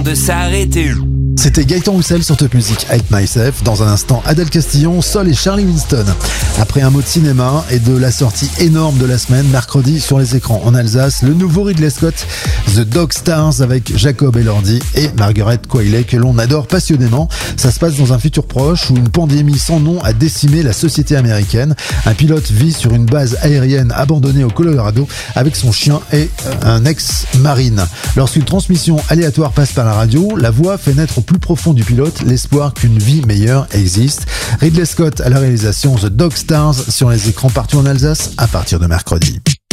de s'arrêter. C'était Gaëtan Roussel sur Top Music, Hate Myself. Dans un instant, Adèle Castillon, Sol et Charlie Winston. Après un mot de cinéma et de la sortie énorme de la semaine, mercredi sur les écrans en Alsace, le nouveau Ridley Scott, The Dog Stars, avec Jacob Elordi et Margaret Qualley, que l'on adore passionnément. Ça se passe dans un futur proche où une pandémie sans nom a décimé la société américaine. Un pilote vit sur une base aérienne abandonnée au Colorado avec son chien et un ex-marine. Lorsqu'une transmission aléatoire passe par la radio, la voix fait naître au plus profond du pilote l'espoir qu'une vie meilleure existe. Ridley Scott à la réalisation, The Dog Stars sur les écrans partout en Alsace à partir de mercredi.